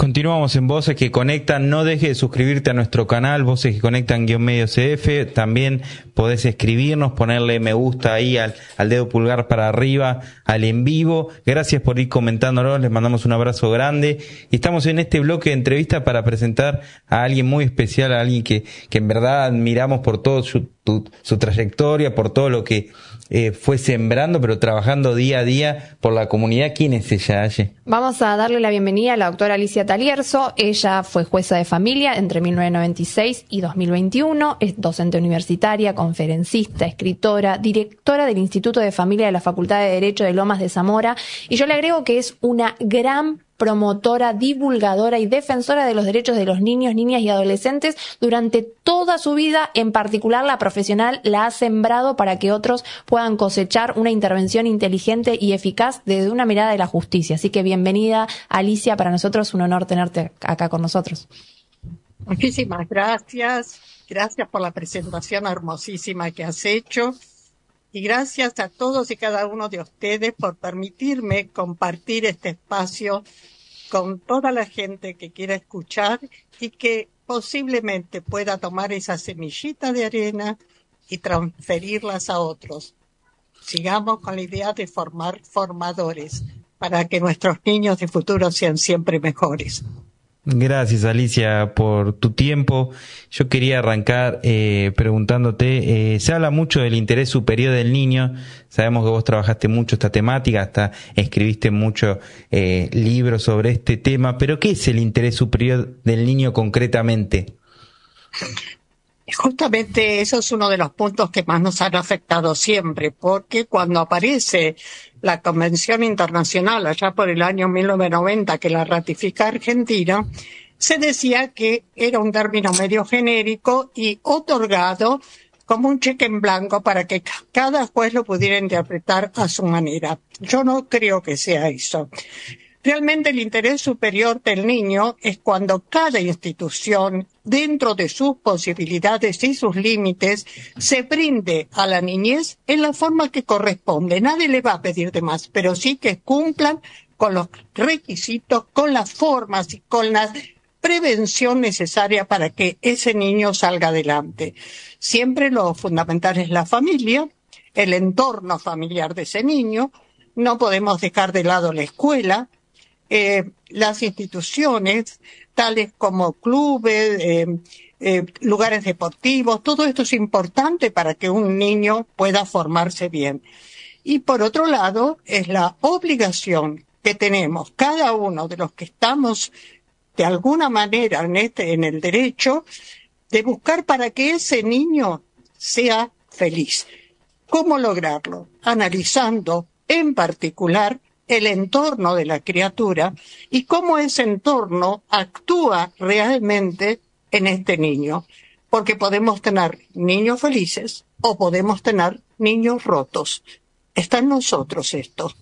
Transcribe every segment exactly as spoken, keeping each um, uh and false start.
Continuamos en Voces que Conectan. No dejes de suscribirte a nuestro canal, Voces que Conectan guión medio C F. También podés escribirnos, ponerle me gusta ahí al, al dedo pulgar para arriba, al en vivo. Gracias por ir comentándonos, les mandamos un abrazo grande. Y estamos en este bloque de entrevista para presentar a alguien muy especial, a alguien que, que en verdad admiramos por todo su, tu, su trayectoria, por todo lo que eh, fue sembrando, pero trabajando día a día por la comunidad. ¿Quién es ella, Aye? Vamos a darle la bienvenida a la doctora Alicia Talierzo. Ella fue jueza de familia entre mil novecientos noventa y seis y dos mil veintiuno. Es docente universitaria, conferencista, escritora, directora del Instituto de Familia de la Facultad de Derecho de Lomas de Zamora. Y yo le agrego que es una gran promotora, divulgadora y defensora de los derechos de los niños, niñas y adolescentes durante toda su vida. En particular, la profesional la ha sembrado para que otros puedan cosechar una intervención inteligente y eficaz desde una mirada de la justicia. Así que bienvenida, Alicia. Para nosotros es un honor tenerte acá con nosotros. Muchísimas gracias. Gracias por la presentación hermosísima que has hecho. Y gracias a todos y cada uno de ustedes por permitirme compartir este espacio con toda la gente que quiera escuchar y que posiblemente pueda tomar esa semillita de arena y transferirlas a otros. Sigamos con la idea de formar formadores para que nuestros niños de futuro sean siempre mejores. Gracias, Alicia, por tu tiempo. Yo quería arrancar eh, preguntándote, eh, se habla mucho del interés superior del niño. Sabemos que vos trabajaste mucho esta temática, hasta escribiste muchos eh, libros sobre este tema, pero ¿qué es el interés superior del niño concretamente? Justamente eso es uno de los puntos que más nos han afectado siempre, porque cuando aparece la Convención Internacional, allá por el año mil novecientos noventa, que la ratifica Argentina, se decía que era un término medio genérico y otorgado como un cheque en blanco para que cada juez lo pudiera interpretar a su manera. Yo no creo que sea eso. Realmente el interés superior del niño es cuando cada institución, dentro de sus posibilidades y sus límites, se brinde a la niñez en la forma que corresponde. Nadie le va a pedir de más, pero sí que cumplan con los requisitos, con las formas y con la prevención necesaria para que ese niño salga adelante. Siempre lo fundamental es la familia, el entorno familiar de ese niño. No podemos dejar de lado la escuela. Eh, las instituciones, tales como clubes, eh, eh, lugares deportivos, todo esto es importante para que un niño pueda formarse bien. Y por otro lado, es la obligación que tenemos cada uno de los que estamos de alguna manera en, este, en el derecho, de buscar para que ese niño sea feliz. ¿Cómo lograrlo? Analizando en particular el entorno de la criatura y cómo ese entorno actúa realmente en este niño. Porque podemos tener niños felices o podemos tener niños rotos. Está en nosotros esto.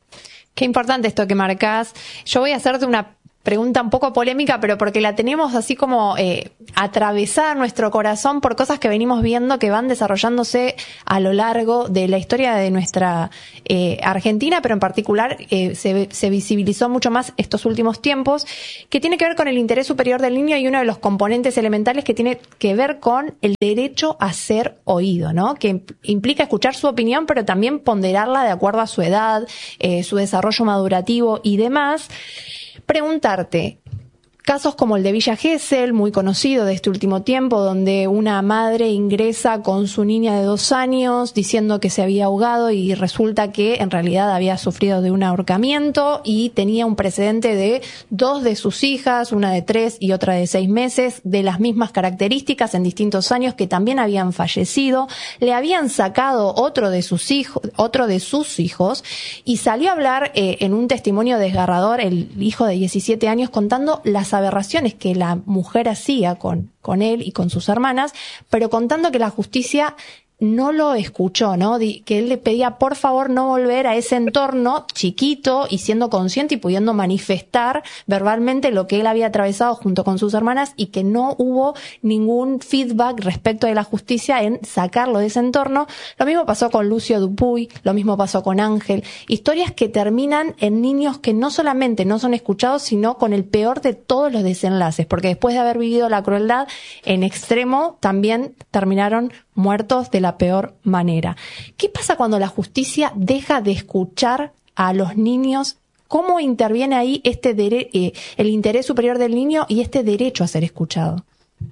Qué importante esto que marcás. Yo voy a hacerte una pregunta un poco polémica, pero porque la tenemos así como eh, atravesada nuestro corazón por cosas que venimos viendo que van desarrollándose a lo largo de la historia de nuestra eh, Argentina, pero en particular eh, se, se visibilizó mucho más estos últimos tiempos, que tiene que ver con el interés superior del niño y uno de los componentes elementales que tiene que ver con el derecho a ser oído, ¿no? Que implica escuchar su opinión, pero también ponderarla de acuerdo a su edad, eh, su desarrollo madurativo y demás. Preguntarte, casos como el de Villa Gesell, muy conocido de este último tiempo, donde una madre ingresa con su niña de dos años diciendo que se había ahogado y resulta que en realidad había sufrido de un ahorcamiento y tenía un precedente de dos de sus hijas, una de tres y otra de seis meses, de las mismas características en distintos años que también habían fallecido. Le habían sacado otro de sus hijos, otro de sus hijos y salió a hablar eh, en un testimonio desgarrador el hijo de diecisiete años contando las aberraciones que la mujer hacía con, con él y con sus hermanas, pero contando que la justicia no lo escuchó, ¿no? Que él le pedía por favor no volver a ese entorno chiquito y siendo consciente y pudiendo manifestar verbalmente lo que él había atravesado junto con sus hermanas y que no hubo ningún feedback respecto de la justicia en sacarlo de ese entorno. Lo mismo pasó con Lucio Dupuy, lo mismo pasó con Ángel. Historias que terminan en niños que no solamente no son escuchados, sino con el peor de todos los desenlaces, porque después de haber vivido la crueldad en extremo, también terminaron muertos de la peor manera. ¿Qué pasa cuando la justicia deja de escuchar a los niños? ¿Cómo interviene ahí este dere- eh, el interés superior del niño y este derecho a ser escuchado?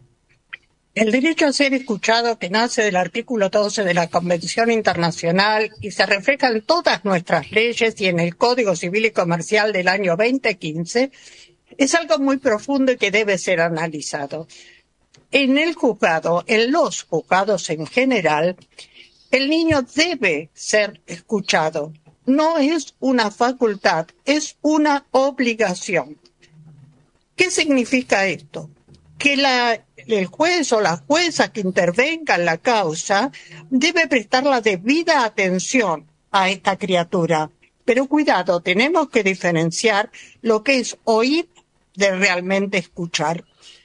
El derecho a ser escuchado, que nace del artículo doce de la Convención Internacional y se refleja en todas nuestras leyes y en el Código Civil y Comercial del año veinte quince, es algo muy profundo y que debe ser analizado. En el juzgado, en los juzgados en general, el niño debe ser escuchado. No es una facultad, es una obligación. ¿Qué significa esto? Que la, el juez o la jueza que intervenga en la causa debe prestar la debida atención a esta criatura. Pero cuidado, tenemos que diferenciar lo que es oír de realmente escuchar.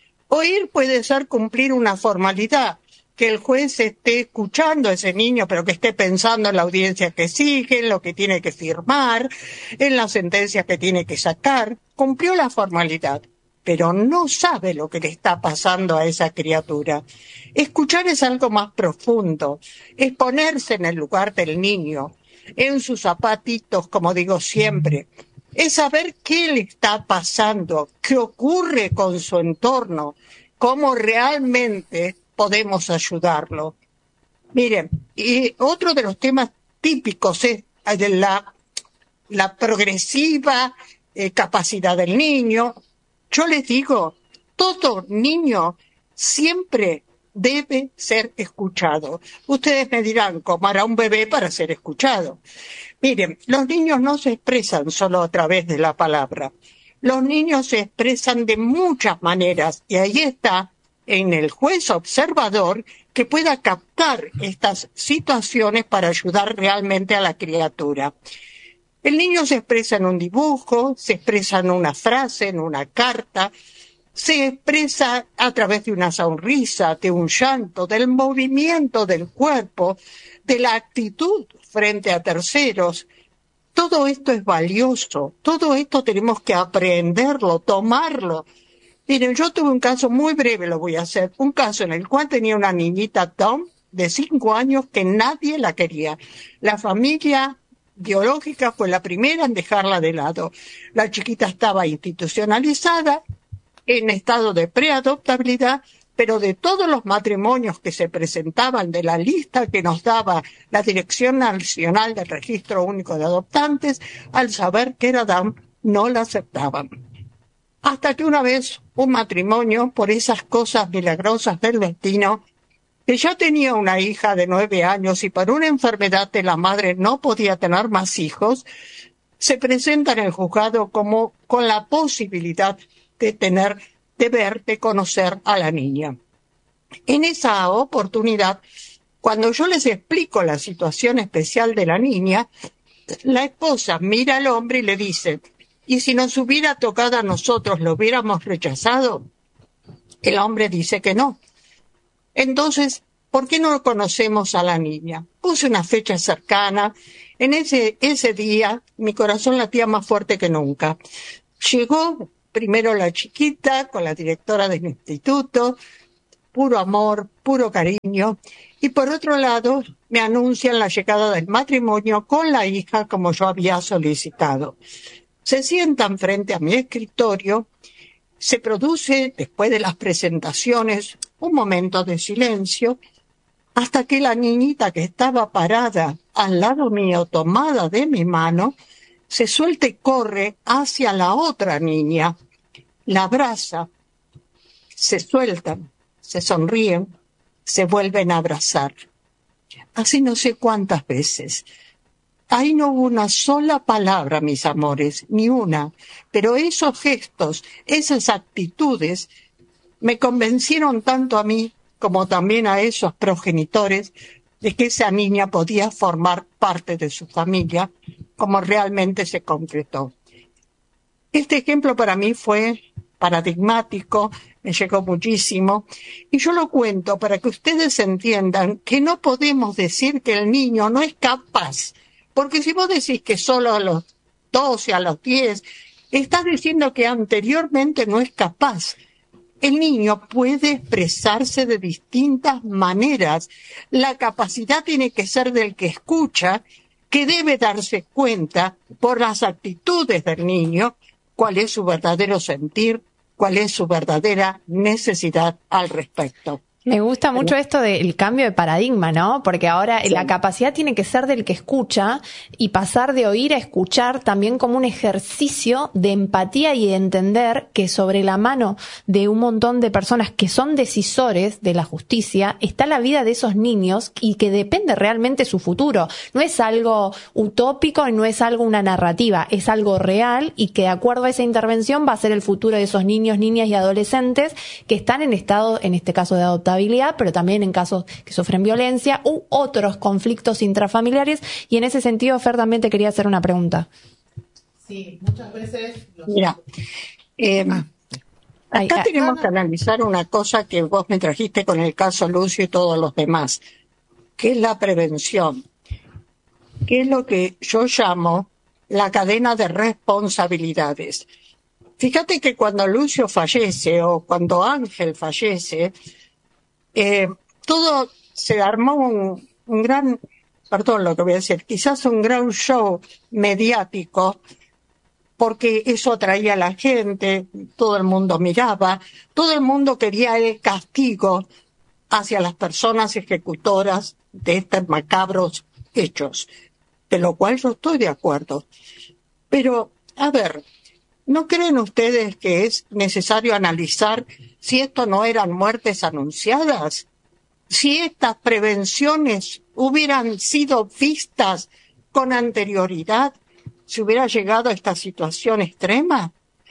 Oír puede ser cumplir una formalidad, que el juez esté escuchando a ese niño, pero que esté pensando en la audiencia que sigue, en lo que tiene que firmar, en la sentencia que tiene que sacar. Cumplió la formalidad, pero no sabe lo que le está pasando a esa criatura. Escuchar es algo más profundo, es ponerse en el lugar del niño, en sus zapatitos, como digo siempre. Es saber qué le está pasando, qué ocurre con su entorno, cómo realmente podemos ayudarlo. Miren, y otro de los temas típicos es la, la progresiva eh, capacidad del niño. Yo les digo, todo niño siempre debe ser escuchado. Ustedes me dirán, ¿cómo hará un bebé para ser escuchado? Miren, los niños no se expresan solo a través de la palabra. Los niños se expresan de muchas maneras y ahí está en el juez observador que pueda captar estas situaciones para ayudar realmente a la criatura. El niño se expresa en un dibujo, se expresa en una frase, en una carta, se expresa a través de una sonrisa, de un llanto, del movimiento del cuerpo, de la actitud frente a terceros. Todo esto es valioso, todo esto tenemos que aprenderlo, tomarlo. Miren, yo tuve un caso muy breve, lo voy a hacer, un caso en el cual tenía una niñita Tom de cinco años que nadie la quería. La familia biológica fue la primera en dejarla de lado. La chiquita estaba institucionalizada, en estado de preadoptabilidad, pero de todos los matrimonios que se presentaban de la lista que nos daba la Dirección Nacional del Registro Único de Adoptantes, al saber que era D A M, no la aceptaban. Hasta que una vez un matrimonio, por esas cosas milagrosas del destino, que ya tenía una hija de nueve años y por una enfermedad de la madre no podía tener más hijos, se presenta en el juzgado como con la posibilidad de tener, de ver, de conocer a la niña. En esa oportunidad, cuando yo les explico la situación especial de la niña, la esposa mira al hombre y le dice, ¿y si nos hubiera tocado a nosotros, lo hubiéramos rechazado? El hombre dice que no. Entonces, ¿por qué no conocemos a la niña? Puse una fecha cercana. En ese, ese día, mi corazón latía más fuerte que nunca. Llegó primero la chiquita con la directora del instituto, puro amor, puro cariño. Y por otro lado, me anuncian la llegada del matrimonio con la hija como yo había solicitado. Se sientan frente a mi escritorio. Se produce, después de las presentaciones, un momento de silencio, hasta que la niñita que estaba parada al lado mío, tomada de mi mano, se suelta y corre hacia la otra niña, la abraza, se sueltan, se sonríen, se vuelven a abrazar. Así no sé cuántas veces. Ahí no hubo una sola palabra, mis amores, ni una, pero esos gestos, esas actitudes, me convencieron tanto a mí como también a esos progenitores de que esa niña podía formar parte de su familia, como realmente se concretó. Este ejemplo para mí fue paradigmático, me llegó muchísimo, y yo lo cuento para que ustedes entiendan que no podemos decir que el niño no es capaz, porque si vos decís que solo a los doce, a los diez, estás diciendo que anteriormente no es capaz. El niño puede expresarse de distintas maneras. La capacidad tiene que ser del que escucha, que debe darse cuenta por las actitudes del niño, cuál es su verdadero sentir, cuál es su verdadera necesidad al respecto. Me gusta mucho esto del cambio de paradigma, ¿no? Porque ahora sí, la capacidad tiene que ser del que escucha y pasar de oír a escuchar también como un ejercicio de empatía y de entender que sobre la mano de un montón de personas que son decisores de la justicia está la vida de esos niños y que depende realmente su futuro. No es algo utópico y no es algo una narrativa, es algo real y que de acuerdo a esa intervención va a ser el futuro de esos niños, niñas y adolescentes que están en estado, en este caso de adoptabilidad, pero también en casos que sufren violencia u otros conflictos intrafamiliares. Y en ese sentido, Fer, también te quería hacer una pregunta. Sí, muchas veces... Los... Mira, eh, acá ay, ay, tenemos no, que analizar una cosa que vos me trajiste con el caso Lucio y todos los demás, que es la prevención, que es lo que yo llamo la cadena de responsabilidades. Fíjate que cuando Lucio fallece o cuando Ángel fallece, Eh, todo se armó un, un gran, perdón lo que voy a decir, quizás un gran show mediático, porque eso atraía a la gente, todo el mundo miraba, todo el mundo quería el castigo hacia las personas ejecutoras de estos macabros hechos, de lo cual yo estoy de acuerdo. Pero, a ver, ¿no creen ustedes que es necesario analizar si esto no eran muertes anunciadas? Si estas prevenciones hubieran sido vistas con anterioridad, si hubiera llegado a esta situación extrema.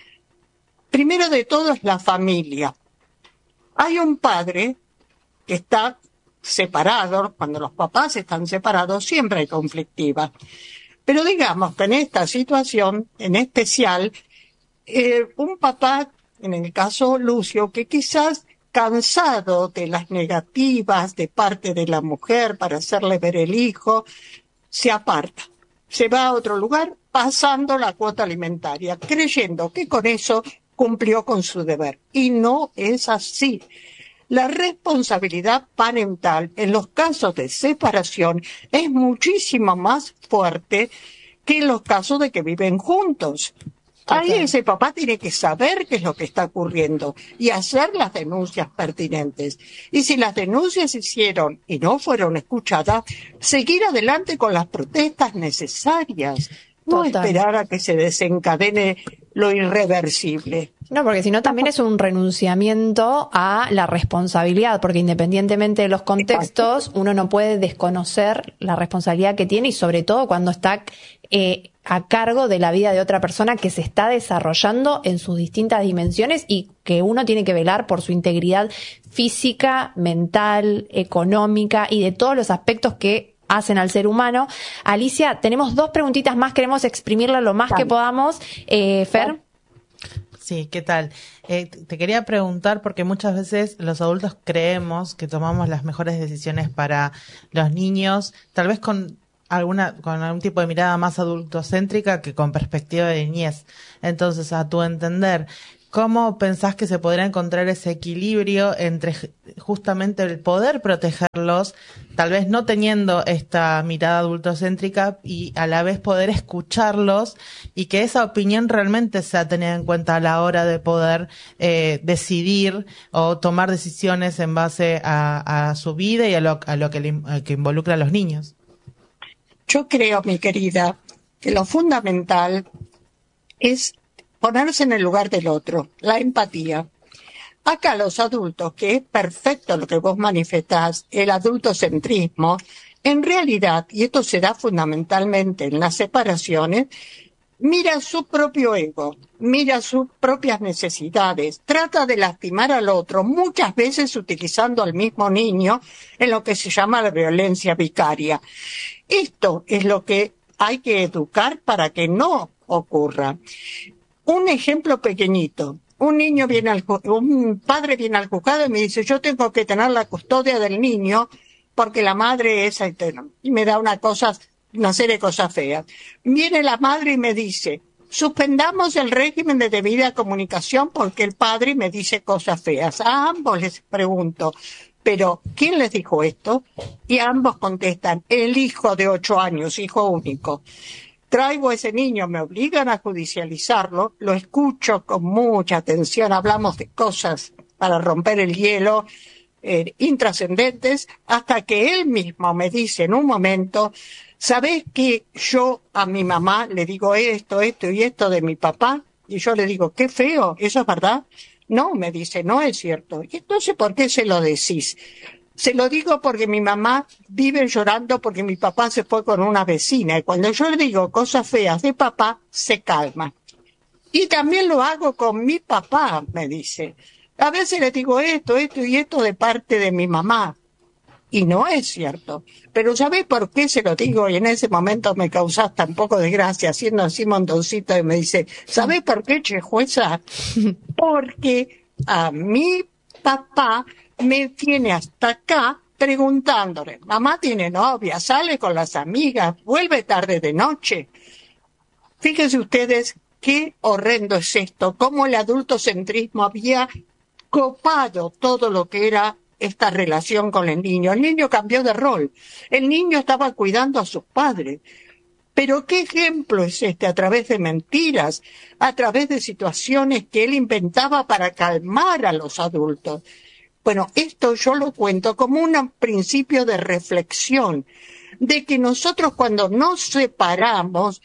Primero de todo es la familia. Hay un padre que está separado, cuando los papás están separados siempre hay conflictiva. Pero digamos que en esta situación, en especial, eh, un papá, en el caso Lucio, que quizás cansado de las negativas de parte de la mujer para hacerle ver el hijo, se aparta, se va a otro lugar pasando la cuota alimentaria, creyendo que con eso cumplió con su deber. Y no es así. La responsabilidad parental en los casos de separación es muchísimo más fuerte que en los casos de que viven juntos. Ahí ese papá tiene que saber qué es lo que está ocurriendo y hacer las denuncias pertinentes. Y si las denuncias se hicieron y no fueron escuchadas, seguir adelante con las protestas necesarias. No Total. esperar a que se desencadene lo irreversible. No, porque si no también es un renunciamiento a la responsabilidad, porque independientemente de los contextos, uno no puede desconocer la responsabilidad que tiene y sobre todo cuando está eh, a cargo de la vida de otra persona que se está desarrollando en sus distintas dimensiones y que uno tiene que velar por su integridad física, mental, económica y de todos los aspectos que hacen al ser humano. Alicia, tenemos dos preguntitas más, queremos exprimirla lo más Dale. que podamos. Eh, Fer. Sí, ¿qué tal? Eh, te quería preguntar porque muchas veces los adultos creemos que tomamos las mejores decisiones para los niños, tal vez con alguna con algún tipo de mirada más adultocéntrica que con perspectiva de niñez. Entonces, a tu entender, ¿cómo pensás que se podrá encontrar ese equilibrio entre justamente el poder protegerlos, tal vez no teniendo esta mirada adultocéntrica y a la vez poder escucharlos y que esa opinión realmente sea tenida en cuenta a la hora de poder eh, decidir o tomar decisiones en base a, a su vida y a lo, a lo que, le, a que involucra a los niños? Yo creo, mi querida, que lo fundamental es ponerse en el lugar del otro, la empatía. Acá los adultos, que es perfecto lo que vos manifestás, el adultocentrismo, en realidad, y esto se da fundamentalmente en las separaciones, mira su propio ego, mira sus propias necesidades, trata de lastimar al otro, muchas veces utilizando al mismo niño en lo que se llama la violencia vicaria. Esto es lo que hay que educar para que no ocurra. Un ejemplo pequeñito. Un niño viene al, un padre viene al juzgado y me dice, yo tengo que tener la custodia del niño porque la madre es eterna. Y me da una cosa, una serie de cosas feas. Viene la madre y me dice, suspendamos el régimen de debida comunicación porque el padre me dice cosas feas. A ambos les pregunto, pero ¿quién les dijo esto? Y ambos contestan, el hijo de ocho años, hijo único. Traigo a ese niño, me obligan a judicializarlo, lo escucho con mucha atención, hablamos de cosas para romper el hielo, eh, intrascendentes, hasta que él mismo me dice en un momento, ¿sabés que yo a mi mamá le digo esto, esto y esto de mi papá? Y yo le digo, qué feo, ¿eso es verdad? No, me dice, no es cierto. ¿Y entonces por qué se lo decís? Se lo digo porque mi mamá vive llorando porque mi papá se fue con una vecina y cuando yo le digo cosas feas de papá, se calma. Y también lo hago con mi papá, me dice. A veces le digo esto, esto y esto de parte de mi mamá. Y no es cierto. Pero ¿sabés por qué se lo digo? Y en ese momento me causaste un poco de gracia, haciendo así montoncito y me dice, ¿sabés por qué, che jueza? Porque a mi papá me tiene hasta acá preguntándole, mamá tiene novia, sale con las amigas, vuelve tarde de noche. Fíjense ustedes qué horrendo es esto, cómo el adultocentrismo había copado todo lo que era esta relación con el niño. El niño cambió de rol, el niño estaba cuidando a sus padres. Pero ¿qué ejemplo es este? A través de mentiras, a través de situaciones que él inventaba para calmar a los adultos. Bueno, esto yo lo cuento como un principio de reflexión, de que nosotros cuando nos separamos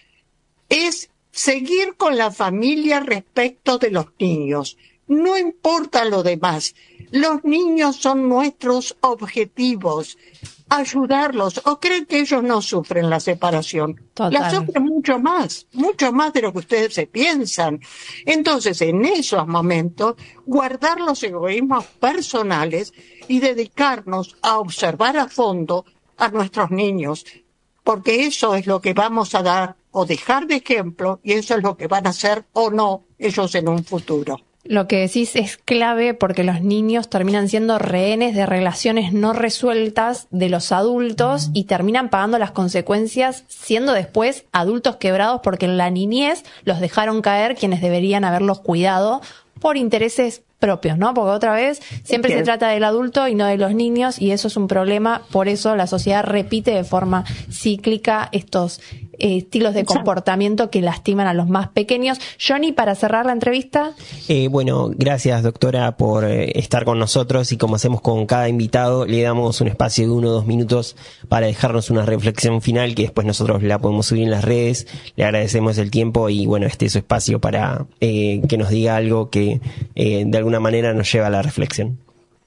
es seguir con la familia respecto de los niños. No importa lo demás. Los niños son nuestros objetivos. Ayudarlos. ¿O creen que ellos no sufren la separación? Total. La sufren mucho más, mucho más de lo que ustedes se piensan. Entonces, en esos momentos, guardar los egoísmos personales y dedicarnos a observar a fondo a nuestros niños, porque eso es lo que vamos a dar o dejar de ejemplo y eso es lo que van a hacer o no ellos en un futuro. Lo que decís es clave porque los niños terminan siendo rehenes de relaciones no resueltas de los adultos y terminan pagando las consecuencias siendo después adultos quebrados porque en la niñez los dejaron caer quienes deberían haberlos cuidado por intereses propios, ¿no? Porque otra vez siempre se trata del adulto y no de los niños y eso es un problema, por eso la sociedad repite de forma cíclica estos eh, estilos de comportamiento que lastiman a los más pequeños. Johnny, para cerrar la entrevista. Eh, bueno, gracias doctora por eh, estar con nosotros y como hacemos con cada invitado, le damos un espacio de uno o dos minutos para dejarnos una reflexión final que después nosotros la podemos subir en las redes. Le agradecemos el tiempo y bueno, este es su espacio para eh, que nos diga algo que eh, de alguna manera nos lleva a la reflexión.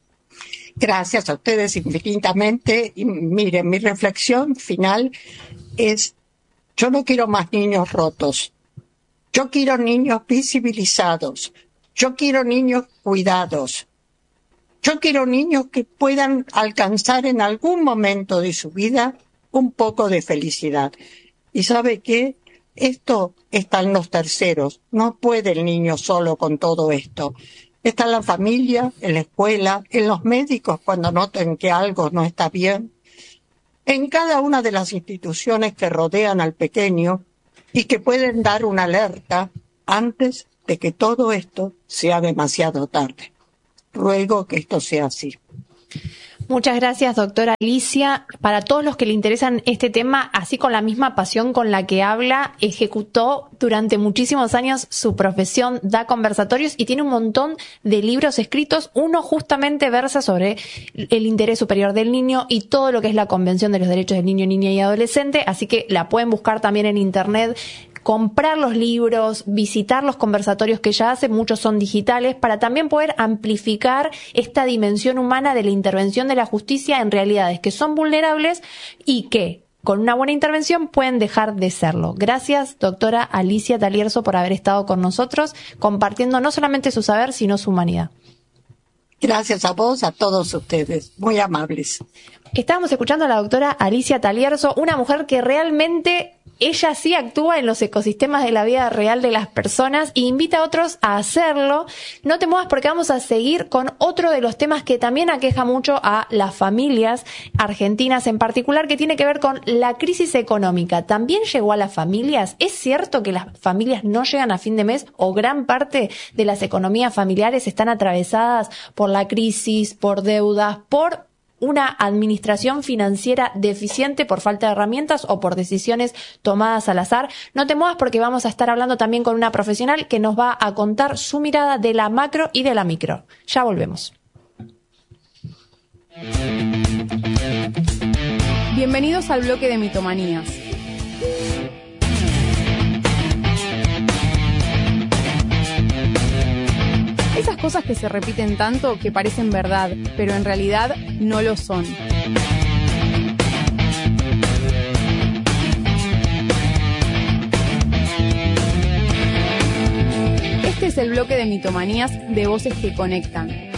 Gracias a ustedes infinitamente. Y miren, mi reflexión final es, yo no quiero más niños rotos. Yo quiero niños visibilizados. Yo quiero niños cuidados. Yo quiero niños que puedan alcanzar en algún momento de su vida un poco de felicidad. ¿Y sabe qué? Esto está en los terceros. No puede el niño solo con todo esto. Está en la familia, en la escuela, en los médicos cuando noten que algo no está bien, en cada una de las instituciones que rodean al pequeño y que pueden dar una alerta antes de que todo esto sea demasiado tarde. Ruego que esto sea así. Muchas gracias, doctora Alicia. Para todos los que le interesan este tema, así con la misma pasión con la que habla, ejecutó durante muchísimos años su profesión, da conversatorios y tiene un montón de libros escritos. Uno justamente versa sobre el interés superior del niño y todo lo que es la Convención de los Derechos del Niño, Niña y Adolescente, así que la pueden buscar también en internet. Comprar los libros, visitar los conversatorios que ella hace, muchos son digitales, para también poder amplificar esta dimensión humana de la intervención de la justicia en realidades que son vulnerables y que con una buena intervención pueden dejar de serlo. Gracias, doctora Alicia Talierzo, por haber estado con nosotros, compartiendo no solamente su saber, sino su humanidad. Gracias a vos, a todos ustedes, muy amables. Estábamos escuchando a la doctora Alicia Talierzo, una mujer que realmente, ella sí actúa en los ecosistemas de la vida real de las personas e invita a otros a hacerlo. No te muevas porque vamos a seguir con otro de los temas que también aqueja mucho a las familias argentinas en particular, que tiene que ver con la crisis económica. ¿También llegó a las familias? ¿Es cierto que las familias no llegan a fin de mes o gran parte de las economías familiares están atravesadas por la crisis, por deudas, por una administración financiera deficiente por falta de herramientas o por decisiones tomadas al azar? No te muevas porque vamos a estar hablando también con una profesional que nos va a contar su mirada de la macro y de la micro. Ya volvemos. Bienvenidos al bloque de mitomanías. Esas cosas que se repiten tanto que parecen verdad, pero en realidad no lo son. Este es el bloque de mitomanías de Voces que Conectan.